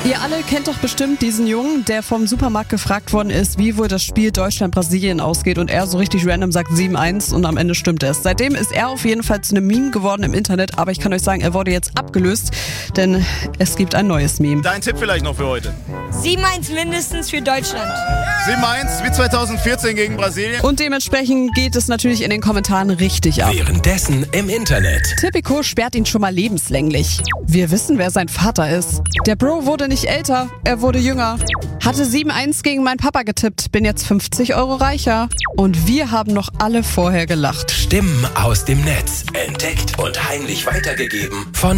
Ihr alle kennt doch bestimmt diesen Jungen, der vom Supermarkt gefragt worden ist, wie wohl das Spiel Deutschland-Brasilien ausgeht und er so richtig random sagt 7-1 und am Ende stimmt es. Seitdem ist er auf jeden Fall zu einem Meme geworden im Internet, aber ich kann euch sagen, er wurde jetzt abgelöst, denn es gibt ein neues Meme. Dein Tipp vielleicht noch für heute? 7-1 mindestens für Deutschland. 7-1 wie 2014 gegen Brasilien. Und dementsprechend geht es natürlich in den Kommentaren richtig ab. Währenddessen im Internet. Tipico sperrt ihn schon mal lebenslänglich. Wir wissen, wer sein Vater ist. Der Bro wurde nicht älter, er wurde jünger. Hatte 7-1 gegen meinen Papa getippt, bin jetzt 50 Euro reicher. Und wir haben noch alle vorher gelacht. Stimmen aus dem Netz. Entdeckt und heimlich weitergegeben von